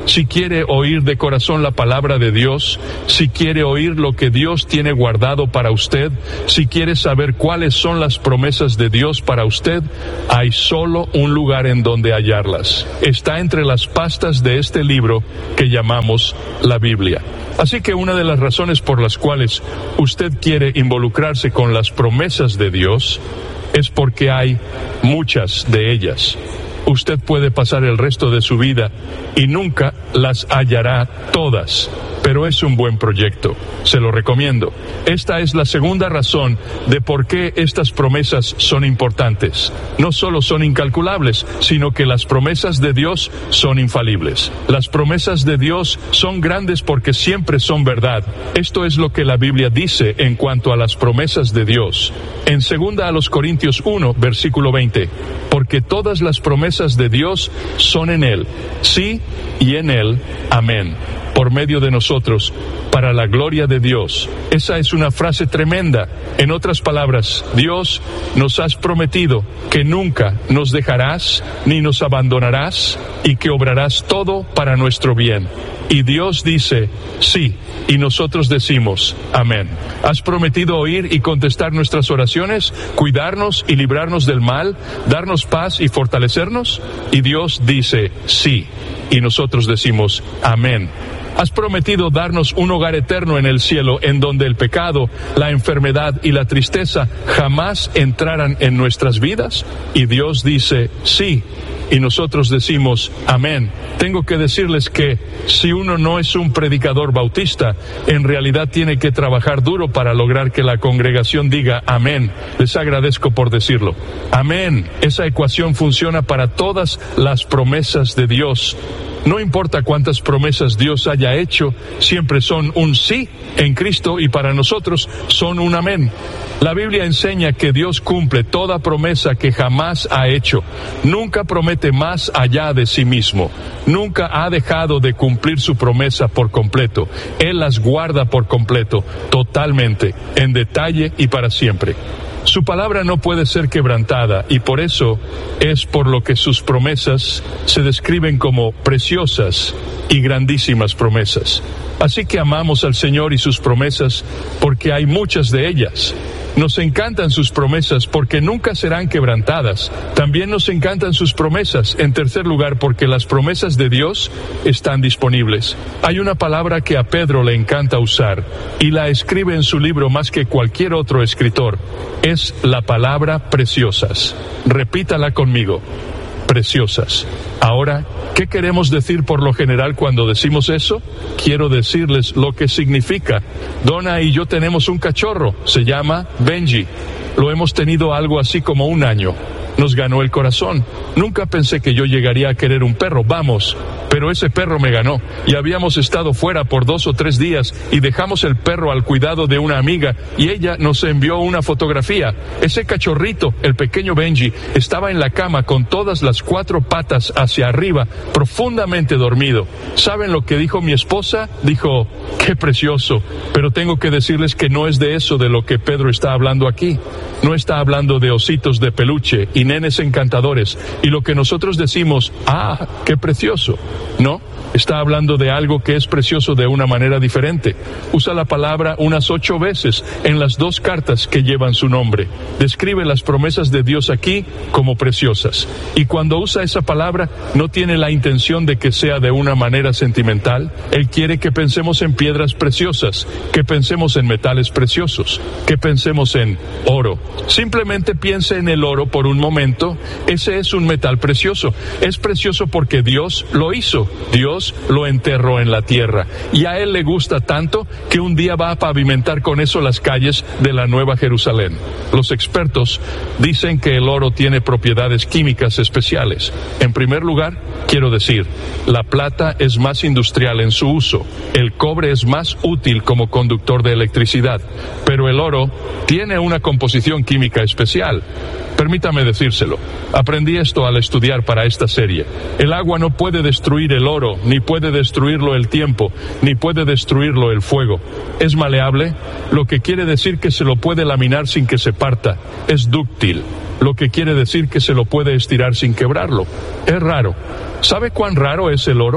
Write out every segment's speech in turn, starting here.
si quiere oír de corazón la palabra de Dios, si quiere oír lo que Dios tiene guardado para usted, si quiere saber cuáles son las promesas de Dios para usted, hay solo un lugar en donde hallarlas. Está entre las pastas de este libro que llamamos la Biblia. Así que una de las razones por las cuales usted quiere involucrarse con las promesas de Dios es porque hay muchas de ellas. Usted puede pasar el resto de su vida y nunca las hallará todas, pero es un buen proyecto. Se lo recomiendo. Esta es la segunda razón de por qué estas promesas son importantes. No solo son incalculables, sino que las promesas de Dios son infalibles. Las promesas de Dios son grandes porque siempre son verdad. Esto es lo que la Biblia dice en cuanto a las promesas de Dios. En 2 Corintios 1, versículo 20, porque todas las promesas de Dios son en Él, sí, y en Él, amén, por medio de nosotros, para la gloria de Dios. Esa es una frase tremenda. En otras palabras, Dios, nos has prometido que nunca nos dejarás ni nos abandonarás y que obrarás todo para nuestro bien. Y Dios dice, sí, y nosotros decimos, amén. ¿Has prometido oír y contestar nuestras oraciones, cuidarnos y librarnos del mal, darnos paz y fortalecernos? Y Dios dice, sí, y nosotros decimos, amén. ¿Has prometido darnos un hogar eterno en el cielo en donde el pecado, la enfermedad y la tristeza jamás entraran en nuestras vidas? Y Dios dice, sí, y nosotros decimos, amén. Tengo que decirles que si uno no es un predicador bautista, en realidad tiene que trabajar duro para lograr que la congregación diga amén. Les agradezco por decirlo. Amén. Esa ecuación funciona para todas las promesas de Dios. No importa cuántas promesas Dios haya hecho, siempre son un sí en Cristo y para nosotros son un amén. La Biblia enseña que Dios cumple toda promesa que jamás ha hecho. Nunca promete más allá de sí mismo. Nunca ha dejado de cumplir su promesa por completo. Él las guarda por completo, totalmente, en detalle y para siempre. Su palabra no puede ser quebrantada y por eso es por lo que sus promesas se describen como preciosas y grandísimas promesas. Así que amamos al Señor y sus promesas porque hay muchas de ellas. Nos encantan sus promesas porque nunca serán quebrantadas. También nos encantan sus promesas, en tercer lugar, porque las promesas de Dios están disponibles. Hay una palabra que a Pedro le encanta usar, y la escribe en su libro más que cualquier otro escritor. Es la palabra preciosas. Repítala conmigo. Preciosas. Ahora, ¿qué queremos decir por lo general cuando decimos eso? Quiero decirles lo que significa. Donna y yo tenemos un cachorro, se llama Benji. Lo hemos tenido algo así como un año. Nos ganó el corazón. Nunca pensé que yo llegaría a querer un perro, vamos, pero ese perro me ganó. Y habíamos estado fuera por 2 o 3 días y dejamos el perro al cuidado de una amiga y ella nos envió una fotografía. Ese cachorrito, el pequeño Benji, estaba en la cama con todas las 4 patas hacia arriba, profundamente dormido. ¿Saben lo que dijo mi esposa? Dijo, qué precioso, pero tengo que decirles que no es de eso de lo que Pedro está hablando aquí. No está hablando de ositos de peluche y nenes encantadores, y lo que nosotros decimos, ¡ah, qué precioso! No, está hablando de algo que es precioso de una manera diferente. Usa la palabra unas 8 veces en las 2 cartas que llevan su nombre. Describe las promesas de Dios aquí como preciosas. Y cuando usa esa palabra, no tiene la intención de que sea de una manera sentimental. Él quiere que pensemos en piedras preciosas, que pensemos en metales preciosos, que pensemos en oro. Simplemente piense en el oro por un momento. Ese es un metal precioso. Es precioso porque Dios lo hizo. Dios lo enterró en la tierra. Y a Él le gusta tanto que un día va a pavimentar con eso las calles de la Nueva Jerusalén. Los expertos dicen que el oro tiene propiedades químicas especiales. En primer lugar, quiero decir, la plata es más industrial en su uso. El cobre es más útil como conductor de electricidad. Pero el oro tiene una composición química especial. Permítame decírselo. Aprendí esto al estudiar para esta serie. El agua no puede destruir el oro, ni puede destruirlo el tiempo, ni puede destruirlo el fuego. Es maleable, lo que quiere decir que se lo puede laminar sin que se parta. Es dúctil, lo que quiere decir que se lo puede estirar sin quebrarlo. Es raro. ¿Sabe cuán raro es el oro?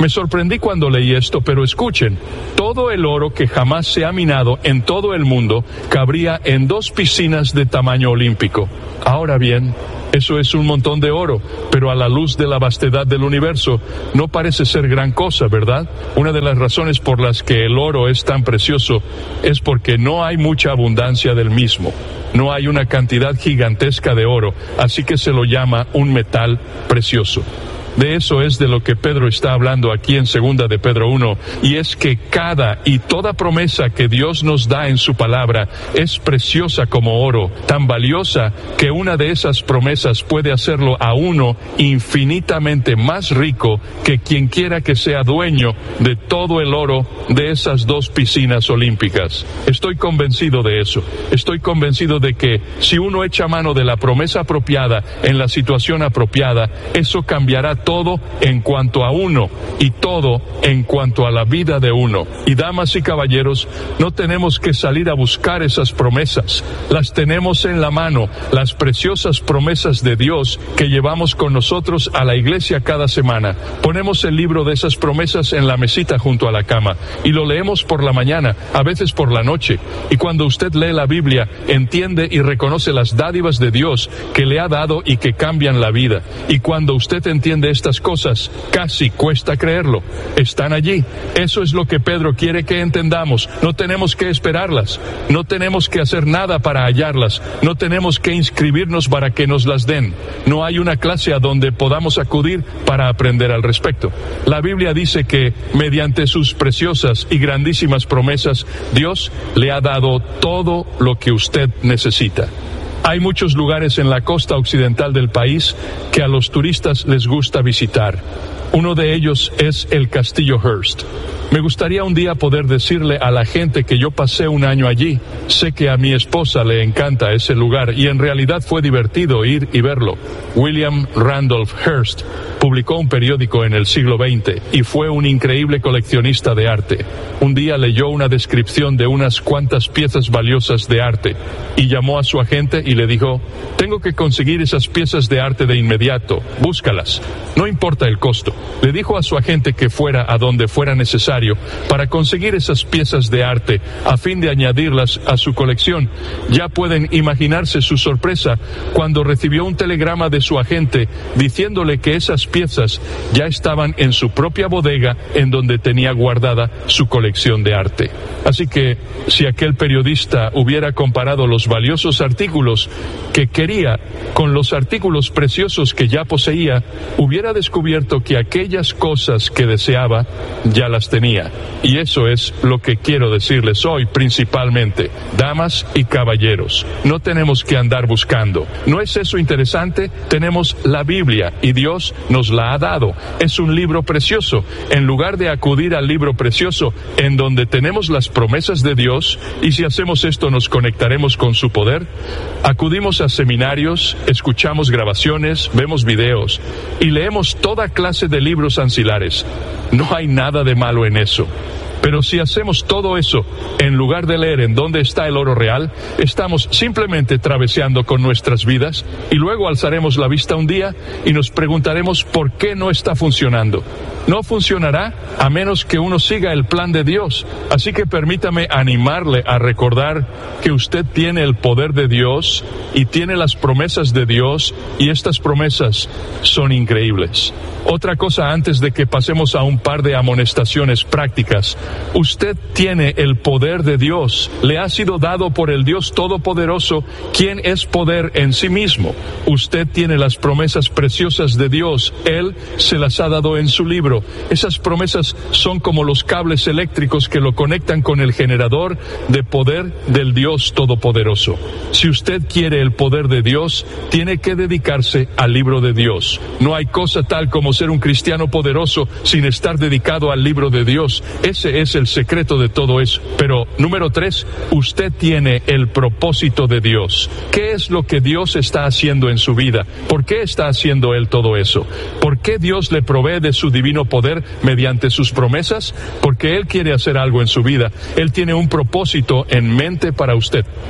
Me sorprendí cuando leí esto, pero escuchen, todo el oro que jamás se ha minado en todo el mundo cabría en 2 piscinas de tamaño olímpico. Ahora bien, eso es un montón de oro, pero a la luz de la vastedad del universo no parece ser gran cosa, ¿verdad? Una de las razones por las que el oro es tan precioso es porque no hay mucha abundancia del mismo. No hay una cantidad gigantesca de oro, así que se lo llama un metal precioso. De eso es de lo que Pedro está hablando aquí en 2 de Pedro 1, y es que cada y toda promesa que Dios nos da en su palabra es preciosa como oro, tan valiosa que una de esas promesas puede hacerlo a uno infinitamente más rico que quien quiera que sea dueño de todo el oro de esas 2 piscinas olímpicas. Estoy convencido de eso. Estoy convencido de que si uno echa mano de la promesa apropiada en la situación apropiada, eso cambiará todo en cuanto a uno y todo en cuanto a la vida de uno. Y damas y caballeros, no tenemos que salir a buscar esas promesas, las tenemos en la mano, las preciosas promesas de Dios que llevamos con nosotros a la iglesia cada semana. Ponemos el libro de esas promesas en la mesita junto a la cama y lo leemos por la mañana, a veces por la noche, y cuando usted lee la Biblia, entiende y reconoce las dádivas de Dios que le ha dado y que cambian la vida. Y cuando usted entiende estas cosas, casi cuesta creerlo. Están allí. Eso es lo que Pedro quiere que entendamos. No tenemos que esperarlas. No tenemos que hacer nada para hallarlas. No tenemos que inscribirnos para que nos las den. No hay una clase a donde podamos acudir para aprender al respecto. La Biblia dice que mediante sus preciosas y grandísimas promesas, Dios le ha dado todo lo que usted necesita. Hay muchos lugares en la costa occidental del país que a los turistas les gusta visitar. Uno de ellos es el Castillo Hearst. Me gustaría un día poder decirle a la gente que yo pasé un año allí. Sé que a mi esposa le encanta ese lugar y en realidad fue divertido ir y verlo. William Randolph Hearst publicó un periódico en el siglo XX y fue un increíble coleccionista de arte. Un día leyó una descripción de unas cuantas piezas valiosas de arte y llamó a su agente y le dijo: tengo que conseguir esas piezas de arte de inmediato, búscalas, no importa el costo. Le dijo a su agente que fuera a donde fuera necesario para conseguir esas piezas de arte a fin de añadirlas a su colección. Ya pueden imaginarse su sorpresa cuando recibió un telegrama de su agente diciéndole que esas piezas ya estaban en su propia bodega en donde tenía guardada su colección de arte. Así que si aquel periodista hubiera comparado los valiosos artículos que quería con los artículos preciosos que ya poseía, hubiera descubierto que aquellas cosas que deseaba ya las tenía. Y eso es lo que quiero decirles hoy principalmente, damas y caballeros. No tenemos que andar buscando. ¿No es eso interesante? Tenemos la Biblia y Dios nos la ha dado. Es un libro precioso. En lugar de acudir al libro precioso en donde tenemos las promesas de Dios, y si hacemos esto nos conectaremos con su poder, acudimos a seminarios, escuchamos grabaciones, vemos videos y leemos toda clase de libros ancilares. No hay nada de malo en eso. Pero si hacemos todo eso, en lugar de leer en dónde está el oro real, estamos simplemente traveseando con nuestras vidas y luego alzaremos la vista un día y nos preguntaremos por qué no está funcionando. No funcionará a menos que uno siga el plan de Dios. Así que permítame animarle a recordar que usted tiene el poder de Dios y tiene las promesas de Dios, y estas promesas son increíbles. Otra cosa antes de que pasemos a un par de amonestaciones prácticas. Usted tiene el poder de Dios. Le ha sido dado por el Dios Todopoderoso, quien es poder en sí mismo. Usted tiene las promesas preciosas de Dios. Él se las ha dado en su libro. Esas promesas son como los cables eléctricos que lo conectan con el generador de poder del Dios Todopoderoso. Si usted quiere el poder de Dios, tiene que dedicarse al libro de Dios. No hay cosa tal como ser un cristiano poderoso sin estar dedicado al libro de Dios. Ese es el secreto de todo eso. Pero, número 3, usted tiene el propósito de Dios. ¿Qué es lo que Dios está haciendo en su vida? ¿Por qué está haciendo Él todo eso? ¿Por qué Dios le provee de su divino poder mediante sus promesas? Porque Él quiere hacer algo en su vida. Él tiene un propósito en mente para usted.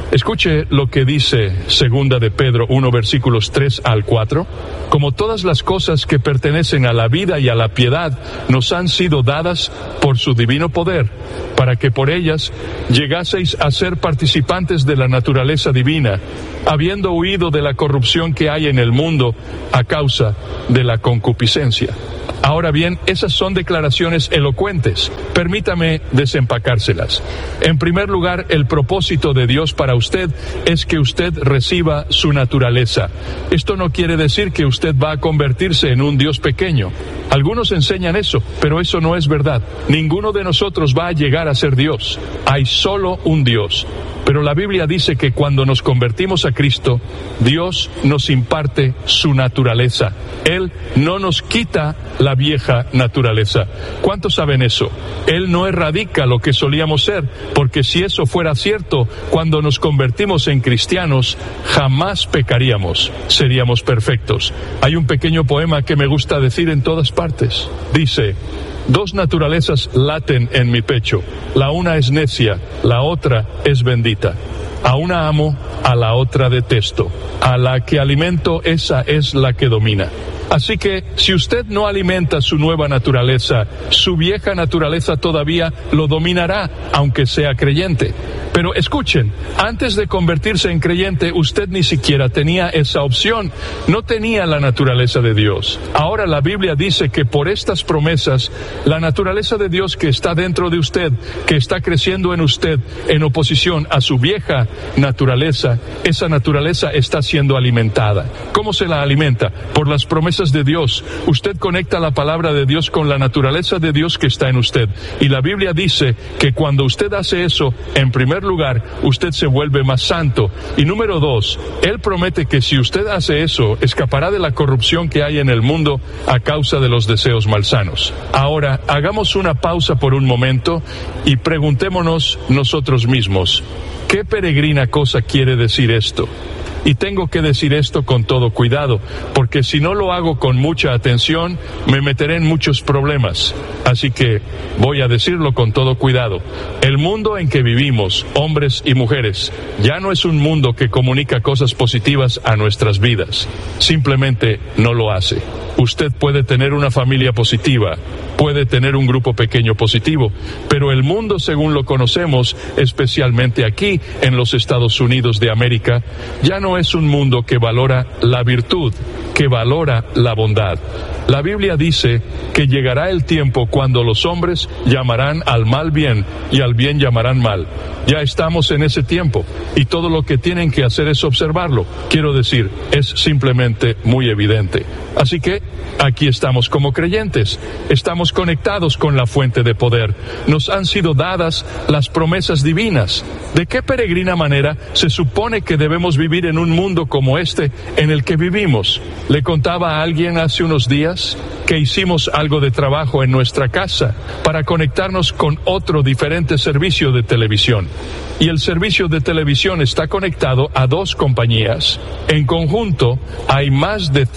Escuche lo que dice 2 de Pedro 1, versículos 3 al 4. Como todas las cosas que pertenecen a la vida y a la piedad nos han sido dadas por su divino poder, para que por ellas llegaseis a ser participantes de la naturaleza divina, habiendo huido de la corrupción que hay en el mundo a causa de la concupiscencia. Ahora bien, esas son declaraciones elocuentes. Permítame desempacárselas. En primer lugar, el propósito de Dios para usted es que usted reciba su naturaleza. Esto no quiere decir que usted va a convertirse en un Dios pequeño. Algunos enseñan eso, pero eso no es verdad. Ninguno de nosotros va a llegar a ser Dios. Hay solo un Dios. Pero la Biblia dice que cuando nos convertimos a Cristo, Dios nos imparte su naturaleza. Él no nos quita la vieja naturaleza. ¿Cuántos saben eso? Él no erradica lo que solíamos ser, porque si eso fuera cierto, cuando nos convertimos en cristianos, jamás pecaríamos, seríamos perfectos. Hay un pequeño poema que me gusta decir en todas partes. Dice: dos naturalezas laten en mi pecho, la una es necia, la otra es bendita. A una amo, a la otra detesto. A la que alimento, esa es la que domina. Así que, si usted no alimenta su nueva naturaleza, su vieja naturaleza todavía lo dominará, aunque sea creyente. Pero escuchen, antes de convertirse en creyente, usted ni siquiera tenía esa opción. No tenía la naturaleza de Dios. Ahora la Biblia dice que por estas promesas, la naturaleza de Dios que está dentro de usted, que está creciendo en usted, en oposición a su vieja naturaleza, esa naturaleza está siendo alimentada. ¿Cómo se la alimenta? Por las promesas de Dios. Usted conecta la palabra de Dios con la naturaleza de Dios que está en usted. Y la Biblia dice que cuando usted hace eso, en primer lugar, usted se vuelve más santo. Y número dos, Él promete que si usted hace eso, escapará de la corrupción que hay en el mundo a causa de los deseos malsanos. Ahora, hagamos una pausa por un momento y preguntémonos nosotros mismos, ¿qué peregrina cosa quiere decir esto? Y tengo que decir esto con todo cuidado, porque si no lo hago con mucha atención, me meteré en muchos problemas. Así que voy a decirlo con todo cuidado. El mundo en que vivimos, hombres y mujeres, ya no es un mundo que comunica cosas positivas a nuestras vidas. Simplemente no lo hace. Usted puede tener una familia positiva, puede tener un grupo pequeño positivo, pero el mundo según lo conocemos, especialmente aquí en los Estados Unidos de América, ya no es un mundo que valora la virtud, que valora la bondad. La Biblia dice que llegará el tiempo cuando los hombres llamarán al mal bien y al bien llamarán mal. Ya estamos en ese tiempo y todo lo que tienen que hacer es observarlo. Quiero decir, es simplemente muy evidente. Así que aquí estamos como creyentes, estamos conectados con la fuente de poder. Nos han sido dadas las promesas divinas. ¿De qué peregrina manera se supone que debemos vivir en un mundo como este en el que vivimos? Le contaba a alguien hace unos días que hicimos algo de trabajo en nuestra casa para conectarnos con otro diferente servicio de televisión. Y el servicio de televisión está conectado a dos compañías. En conjunto hay más de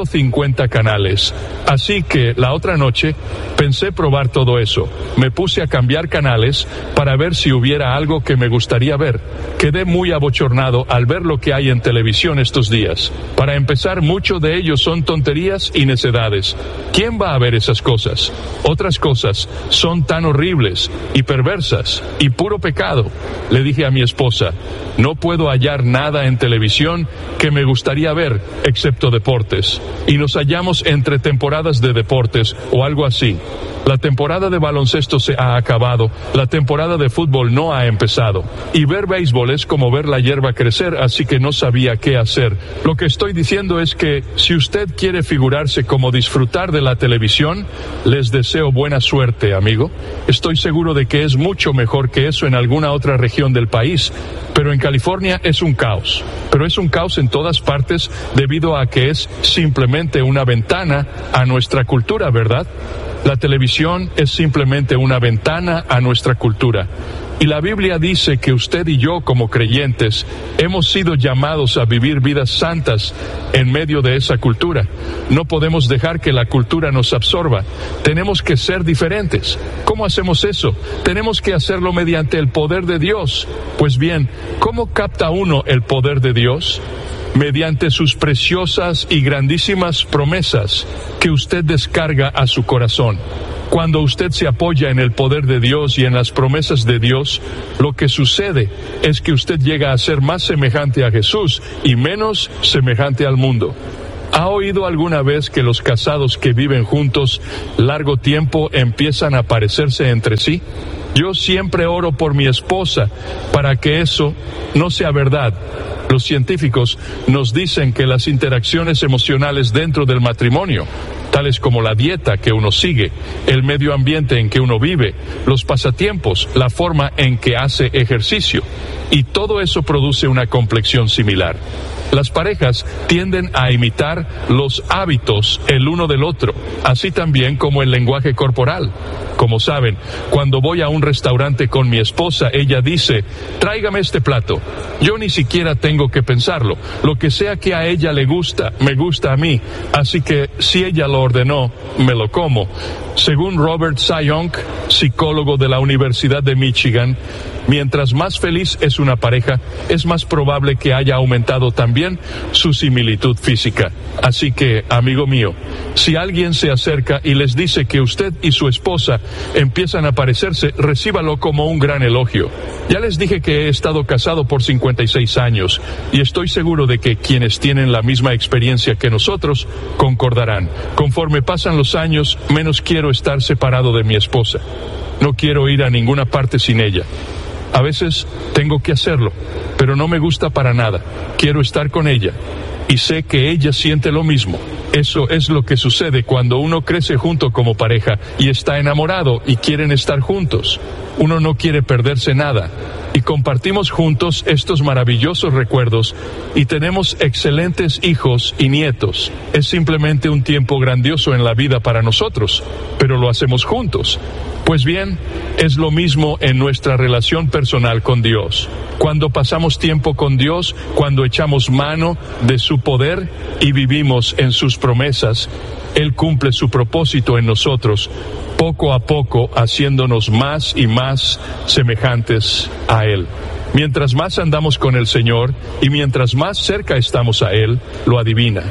150 canales. Así que la otra noche pensé probar todo eso. Me puse a cambiar canales para ver si hubiera algo que me gustaría ver. Quedé muy abochornado al ver lo que hay en televisión estos días. Para empezar, muchos de ellos son tonterías y necedades. ¿Quién va a ver esas cosas? Otras cosas son tan horribles y perversas y puro pecado. Le dije a mi esposa, no puedo hallar nada en televisión que me gustaría ver, excepto deportes. Y nos hallamos entre temporadas de deportes o algo así. La temporada de baloncesto se ha acabado, la temporada de fútbol no ha empezado. Y ver béisbol es como ver la hierba crecer, así que no sabía qué hacer. Lo que estoy diciendo es que si usted quiere figurarse como disfrutar de la televisión, les deseo buena suerte, amigo. Estoy seguro de que es mucho mejor que eso en alguna otra región del país, pero en California es un caos. Pero es un caos en todas partes debido a que es simplemente una ventana a nuestra cultura, ¿verdad? La televisión es simplemente una ventana a nuestra cultura. Y la Biblia dice que usted y yo, como creyentes, hemos sido llamados a vivir vidas santas en medio de esa cultura. No podemos dejar que la cultura nos absorba. Tenemos que ser diferentes. ¿Cómo hacemos eso? Tenemos que hacerlo mediante el poder de Dios. Pues bien, ¿cómo capta uno el poder de Dios? Mediante sus preciosas y grandísimas promesas que usted descarga a su corazón. Cuando usted se apoya en el poder de Dios y en las promesas de Dios, lo que sucede es que usted llega a ser más semejante a Jesús y menos semejante al mundo. ¿Ha oído alguna vez que los casados que viven juntos largo tiempo empiezan a parecerse entre sí? Yo siempre oro por mi esposa para que eso no sea verdad. Los científicos nos dicen que las interacciones emocionales dentro del matrimonio, tales como la dieta que uno sigue, el medio ambiente en que uno vive, los pasatiempos, la forma en que hace ejercicio, y todo eso produce una complexión similar. Las parejas tienden a imitar los hábitos el uno del otro, así también como el lenguaje corporal. Como saben, cuando voy a un restaurante con mi esposa, ella dice, tráigame este plato. Yo ni siquiera tengo que pensarlo. Lo que sea que a ella le gusta, me gusta a mí. Así que si ella lo ordenó, me lo como. Según Robert Sayonk, psicólogo de la Universidad de Michigan, mientras más feliz es una pareja, es más probable que haya aumentado también su similitud física. Así que, amigo mío, si alguien se acerca y les dice que usted y su esposa empiezan a parecerse, recíbalo como un gran elogio. Ya les dije que he estado casado por 56 años y estoy seguro de que quienes tienen la misma experiencia que nosotros concordarán. Conforme pasan los años, menos quiero estar separado de mi esposa. No quiero ir a ninguna parte sin ella. A veces tengo que hacerlo, pero no me gusta para nada. Quiero estar con ella y sé que ella siente lo mismo. Eso es lo que sucede cuando uno crece junto como pareja y está enamorado y quieren estar juntos. Uno no quiere perderse nada y compartimos juntos estos maravillosos recuerdos y tenemos excelentes hijos y nietos. Es simplemente un tiempo grandioso en la vida para nosotros, pero lo hacemos juntos. Pues bien, es lo mismo en nuestra relación personal con Dios. Cuando pasamos tiempo con Dios, cuando echamos mano de su poder y vivimos en sus promesas, Él cumple su propósito en nosotros, poco a poco haciéndonos más y más semejantes a Él. Mientras más andamos con el Señor y mientras más cerca estamos a Él, lo adivina,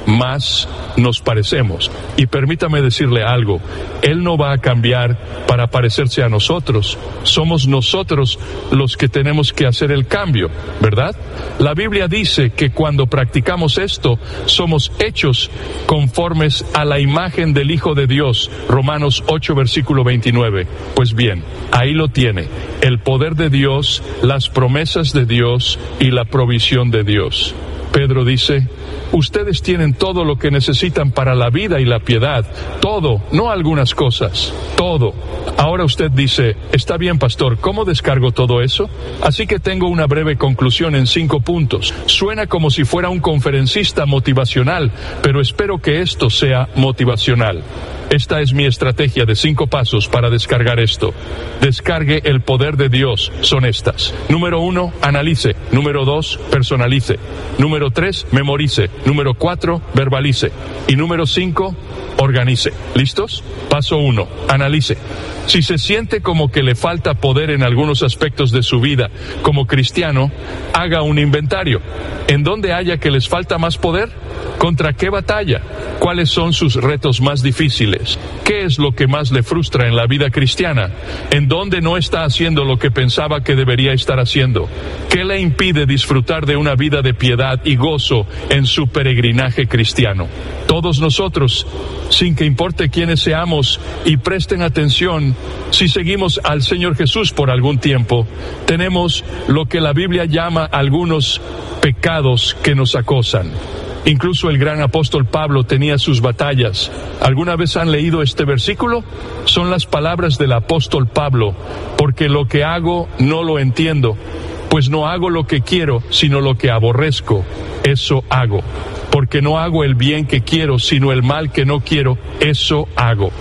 más nos parecemos. Y permítame decirle algo, Él no va a cambiar para parecerse a nosotros. Somos nosotros los que tenemos que hacer el cambio, ¿verdad? La Biblia dice que cuando practicamos esto, somos hechos conformes a la imagen del Hijo de Dios. Romanos 8, versículo 29. Pues bien, ahí lo tiene, el poder de Dios, las promesas de Dios y la provisión de Dios. Pedro dice, ustedes tienen todo lo que necesitan para la vida y la piedad. Todo, no algunas cosas, todo. Ahora usted dice, está bien, pastor, ¿cómo descargo todo eso? Así que tengo una breve conclusión en 5 puntos. Suena como si fuera un conferencista motivacional, pero espero que esto sea motivacional. Esta es mi estrategia de 5 pasos para descargar esto. Descargue el poder de Dios. Son estas. Número 1, analice. Número 2, personalice. Número 3, memorice. Número 4, verbalice. Y número 5, organice. ¿Listos? Paso 1, analice. Si se siente como que le falta poder en algunos aspectos de su vida como cristiano, haga un inventario. ¿En dónde haya que les falta más poder? ¿Contra qué batalla? ¿Cuáles son sus retos más difíciles? ¿Qué es lo que más le frustra en la vida cristiana? ¿En dónde no está haciendo lo que pensaba que debería estar haciendo? ¿Qué le impide disfrutar de una vida de piedad y gozo en su peregrinaje cristiano? Todos nosotros, sin que importe quiénes seamos, y presten atención, si seguimos al Señor Jesús por algún tiempo, tenemos lo que la Biblia llama algunos pecados que nos acosan. Incluso el gran apóstol Pablo tenía sus batallas. ¿Alguna vez han leído este versículo? Son las palabras del apóstol Pablo, porque lo que hago no lo entiendo, pues no hago lo que quiero, sino lo que aborrezco, eso hago. Porque no hago el bien que quiero, sino el mal que no quiero, eso hago.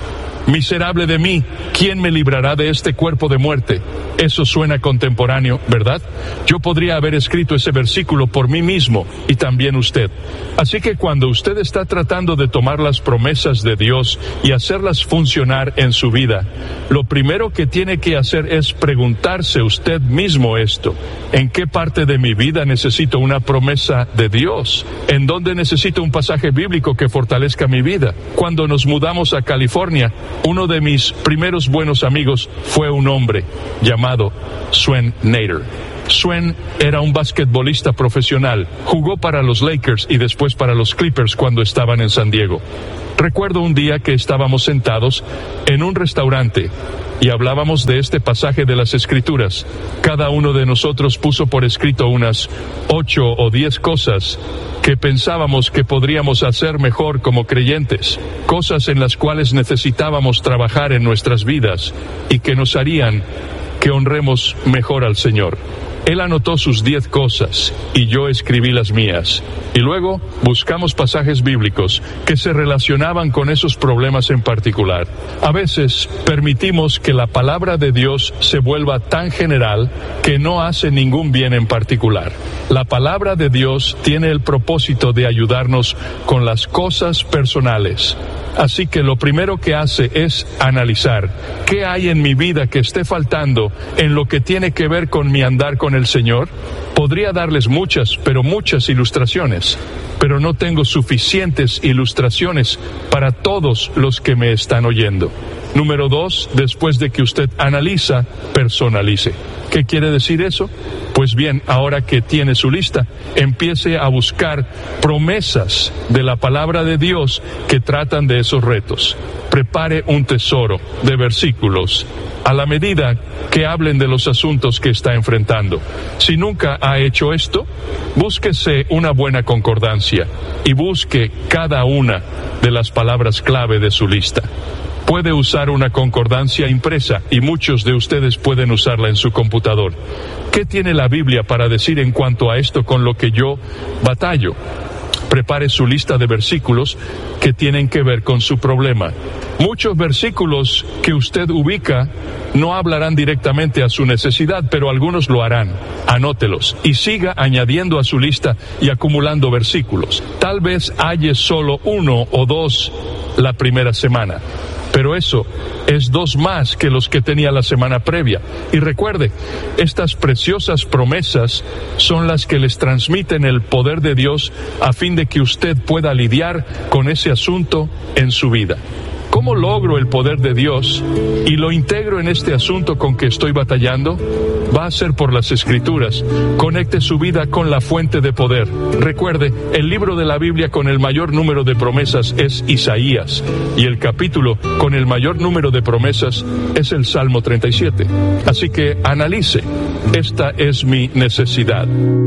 Miserable de mí, ¿quién me librará de este cuerpo de muerte? Eso suena contemporáneo, ¿verdad? Yo podría haber escrito ese versículo por mí mismo y también usted. Así que cuando usted está tratando de tomar las promesas de Dios y hacerlas funcionar en su vida, lo primero que tiene que hacer es preguntarse usted mismo esto: ¿en qué parte de mi vida necesito una promesa de Dios? ¿En dónde necesito un pasaje bíblico que fortalezca mi vida? Cuando nos mudamos a California, uno de mis primeros buenos amigos fue un hombre llamado Swen Nater. Swen era un basquetbolista profesional. Jugó para los Lakers y después para los Clippers cuando estaban en San Diego. Recuerdo un día que estábamos sentados en un restaurante y hablábamos de este pasaje de las Escrituras. Cada uno de nosotros puso por escrito unas 8 o 10 cosas que pensábamos que podríamos hacer mejor como creyentes, cosas en las cuales necesitábamos trabajar en nuestras vidas y que nos harían que honremos mejor al Señor. Él anotó sus 10 cosas y yo escribí las mías. Y luego buscamos pasajes bíblicos que se relacionaban con esos problemas en particular. A veces permitimos que la palabra de Dios se vuelva tan general que no hace ningún bien en particular. La palabra de Dios tiene el propósito de ayudarnos con las cosas personales. Así que lo primero que hace es analizar qué hay en mi vida que esté faltando en lo que tiene que ver con mi andar con el Señor. Podría darles muchas ilustraciones, pero no tengo suficientes ilustraciones para todos los que me están oyendo. Número 2, después de que usted analiza, personalice. ¿Qué quiere decir eso? Pues bien, ahora que tiene su lista, empiece a buscar promesas de la palabra de Dios que tratan de esos retos. Prepare un tesoro de versículos a la medida que hablen de los asuntos que está enfrentando. Si nunca ha hecho esto, búsquese una buena concordancia y busque cada una de las palabras clave de su lista. Puede usar una concordancia impresa y muchos de ustedes pueden usarla en su computador. ¿Qué tiene la Biblia para decir en cuanto a esto con lo que yo batallo? Prepare su lista de versículos que tienen que ver con su problema. Muchos versículos que usted ubica no hablarán directamente a su necesidad, pero algunos lo harán. Anótelos y siga añadiendo a su lista y acumulando versículos. Tal vez halle solo 1 o 2 la primera semana, pero eso es 2 más que los que tenía la semana previa. Y recuerde, estas preciosas promesas son las que les transmiten el poder de Dios a fin de que usted pueda lidiar con ese asunto en su vida. ¿Cómo logro el poder de Dios y lo integro en este asunto con que estoy batallando? Va a ser por las Escrituras. Conecte su vida con la fuente de poder. Recuerde, el libro de la Biblia con el mayor número de promesas es Isaías, y el capítulo con el mayor número de promesas es el Salmo 37. Así que analice. Esta es mi necesidad.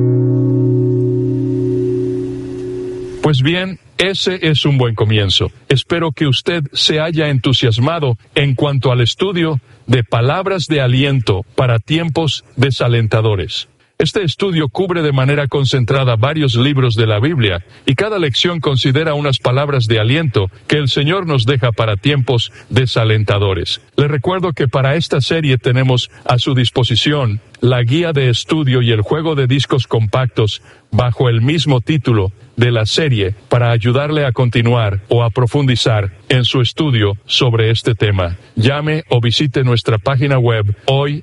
Pues bien, ese es un buen comienzo. Espero que usted se haya entusiasmado en cuanto al estudio de palabras de aliento para tiempos desalentadores. Este estudio cubre de manera concentrada varios libros de la Biblia y cada lección considera unas palabras de aliento que el Señor nos deja para tiempos desalentadores. Le recuerdo que para esta serie tenemos a su disposición la guía de estudio y el juego de discos compactos bajo el mismo título de la serie para ayudarle a continuar o a profundizar en su estudio sobre este tema. Llame o visite nuestra página web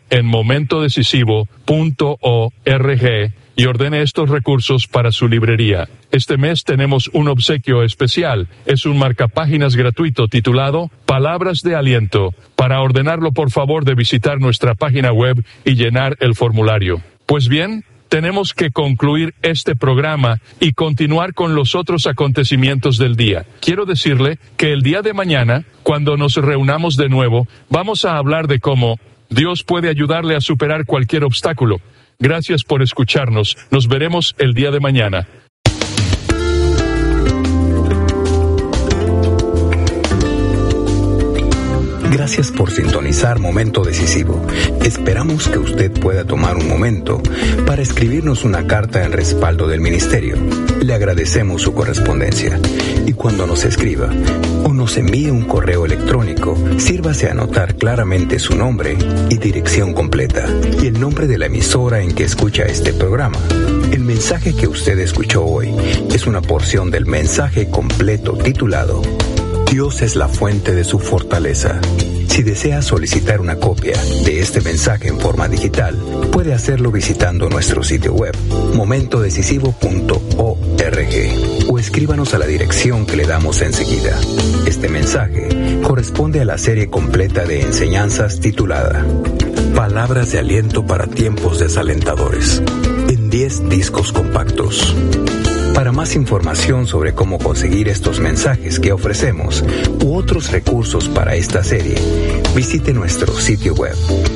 hoyenmomentodecisivo.org y ordene estos recursos para su librería. Este mes tenemos un obsequio especial. Es un marcapáginas gratuito titulado Palabras de Aliento. Para ordenarlo, por favor, de visitar nuestra página web y llenar el formulario. Pues bien, tenemos que concluir este programa y continuar con los otros acontecimientos del día. Quiero decirle que el día de mañana, cuando nos reunamos de nuevo, vamos a hablar de cómo Dios puede ayudarle a superar cualquier obstáculo. Gracias por escucharnos. Nos veremos el día de mañana. Gracias por sintonizar Momento Decisivo. Esperamos que usted pueda tomar un momento para escribirnos una carta en respaldo del ministerio. Le agradecemos su correspondencia. Y cuando nos escriba o nos envíe un correo electrónico, sírvase a anotar claramente su nombre y dirección completa y el nombre de la emisora en que escucha este programa. El mensaje que usted escuchó hoy es una porción del mensaje completo titulado Dios es la fuente de su fortaleza. Si desea solicitar una copia de este mensaje en forma digital, puede hacerlo visitando nuestro sitio web, momentodecisivo.org, o escríbanos a la dirección que le damos enseguida. Este mensaje corresponde a la serie completa de enseñanzas titulada Palabras de aliento para tiempos desalentadores, en 10 discos compactos. Para más información sobre cómo conseguir estos mensajes que ofrecemos u otros recursos para esta serie, visite nuestro sitio web